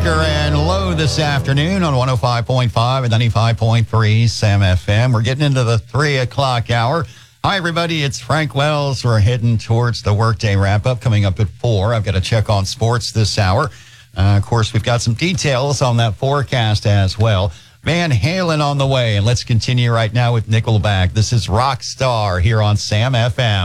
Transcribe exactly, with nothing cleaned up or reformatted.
Parker and Lowe this afternoon on one oh five point five and ninety-five point three Sam F M. We're getting into the three o'clock hour. Hi, everybody. It's Frank Wells. We're heading towards the workday wrap-up coming up at four. I've got to check on sports this hour. Uh, of course, we've got some details on that forecast as well. Van Halen on the way, and let's continue right now with Nickelback. This is Rockstar here on Sam F M.